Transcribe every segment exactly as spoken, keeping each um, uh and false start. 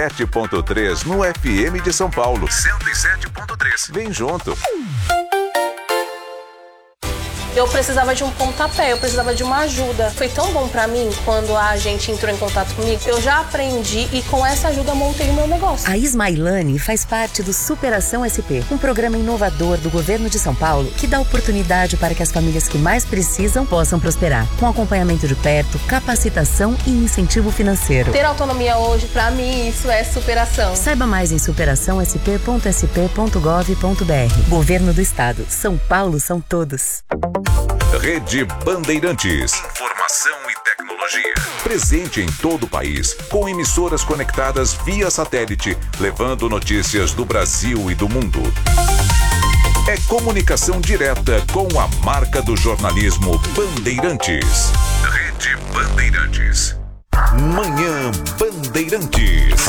sete ponto três no F M de São Paulo. cento e sete ponto três. Vem junto. Eu precisava de um pontapé, eu precisava de uma ajuda. Foi tão bom pra mim quando a gente entrou em contato comigo. Eu já aprendi e com essa ajuda montei o meu negócio. A Ismailane faz parte do Superação S P, um programa inovador do governo de São Paulo que dá oportunidade para que as famílias que mais precisam possam prosperar, com acompanhamento de perto, capacitação e incentivo financeiro. Ter autonomia hoje, pra mim, isso é superação. Saiba mais em superação s p ponto s p ponto gov ponto b r. Governo do Estado. São Paulo são todos. Rede Bandeirantes. Informação e tecnologia. Presente em todo o país, com emissoras conectadas via satélite, levando notícias do Brasil e do mundo. É comunicação direta com a marca do jornalismo Bandeirantes. Rede Bandeirantes. Manhã Bandeirantes.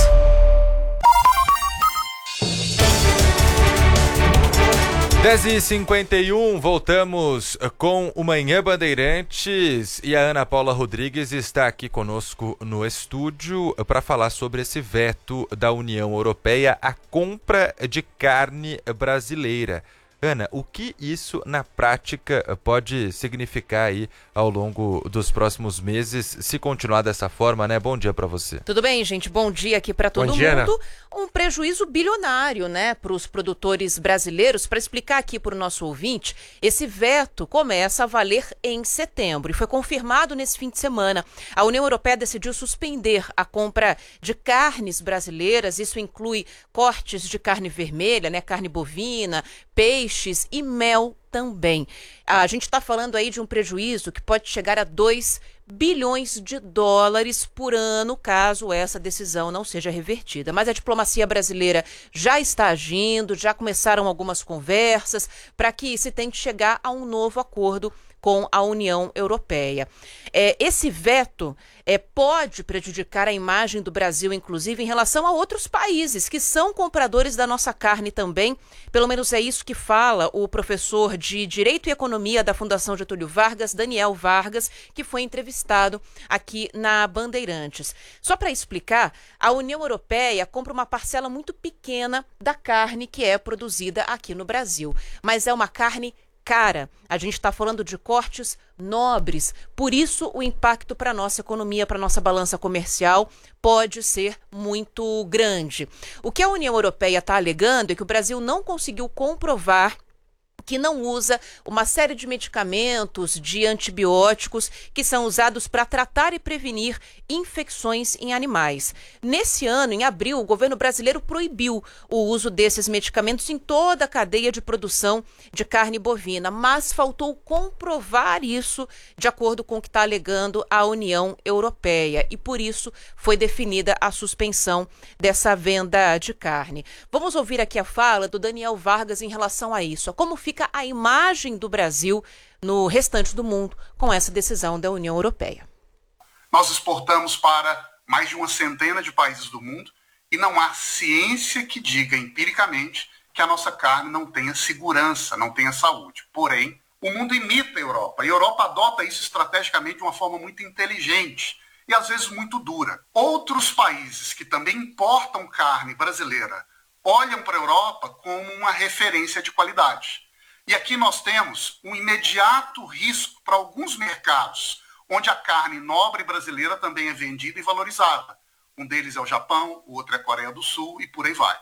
dez e cinquenta e um, voltamos com o Manhã Bandeirantes e a Ana Paula Rodrigues está aqui conosco no estúdio para falar sobre esse veto da União Europeia à compra de carne brasileira. Ana, o que isso na prática pode significar aí ao longo dos próximos meses, se continuar dessa forma, né? Bom dia para você. Tudo bem, gente? Bom dia aqui para todo Bom dia, mundo. Ana. Um prejuízo bilionário, né, para os produtores brasileiros. Para explicar aqui para o nosso ouvinte, esse veto começa a valer em setembro e foi confirmado nesse fim de semana. A União Europeia decidiu suspender a compra de carnes brasileiras. Isso inclui cortes de carne vermelha, né, carne bovina, peixes e mel também. A gente está falando aí de um prejuízo que pode chegar a dois bilhões de dólares por ano, caso essa decisão não seja revertida. Mas a diplomacia brasileira já está agindo, já começaram algumas conversas para que se tente chegar a um novo acordo com a União Europeia. É, esse veto é, pode prejudicar a imagem do Brasil, inclusive, em relação a outros países que são compradores da nossa carne também. Pelo menos é isso que fala o professor de Direito e Economia da Fundação Getúlio Vargas, Daniel Vargas, que foi entrevistado aqui na Bandeirantes. Só para explicar, a União Europeia compra uma parcela muito pequena da carne que é produzida aqui no Brasil, mas é uma carne cara. A gente está falando de cortes nobres, por isso o impacto para a nossa economia, para a nossa balança comercial pode ser muito grande. O que a União Europeia está alegando é que o Brasil não conseguiu comprovar que não usa uma série de medicamentos, de antibióticos que são usados para tratar e prevenir infecções em animais. Nesse ano, em abril, o governo brasileiro proibiu o uso desses medicamentos em toda a cadeia de produção de carne bovina, mas faltou comprovar isso de acordo com o que está alegando a União Europeia e por isso foi definida a suspensão dessa venda de carne. Vamos ouvir aqui a fala do Daniel Vargas em relação a isso, como fica Fica a imagem do Brasil no restante do mundo com essa decisão da União Europeia. Nós exportamos para mais de uma centena de países do mundo e não há ciência que diga empiricamente que a nossa carne não tenha segurança, não tenha saúde. Porém, o mundo imita a Europa. A Europa adota isso estrategicamente de uma forma muito inteligente e às vezes muito dura. Outros países que também importam carne brasileira olham para a Europa como uma referência de qualidade. E aqui nós temos um imediato risco para alguns mercados, onde a carne nobre brasileira também é vendida e valorizada. Um deles é o Japão, o outro é a Coreia do Sul e por aí vai.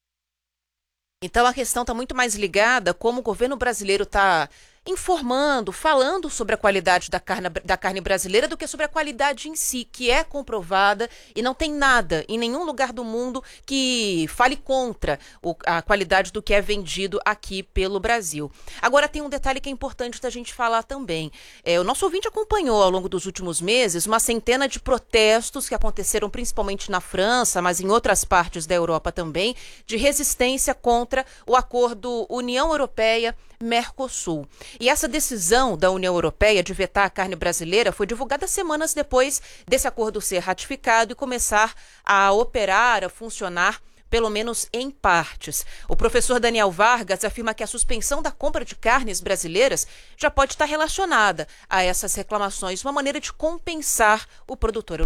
Então a questão está muito mais ligada a como o governo brasileiro está informando, falando sobre a qualidade da carne, da carne brasileira do que sobre a qualidade em si, que é comprovada e não tem nada em nenhum lugar do mundo que fale contra o, a qualidade do que é vendido aqui pelo Brasil. Agora tem um detalhe que é importante da gente falar também. É, o nosso ouvinte acompanhou ao longo dos últimos meses uma centena de protestos que aconteceram principalmente na França, mas em outras partes da Europa também, de resistência contra o acordo União Europeia-Mercosul. E essa decisão da União Europeia de vetar a carne brasileira foi divulgada semanas depois desse acordo ser ratificado e começar a operar, a funcionar, pelo menos em partes. O professor Daniel Vargas afirma que a suspensão da compra de carnes brasileiras já pode estar relacionada a essas reclamações, uma maneira de compensar o produtor europeu.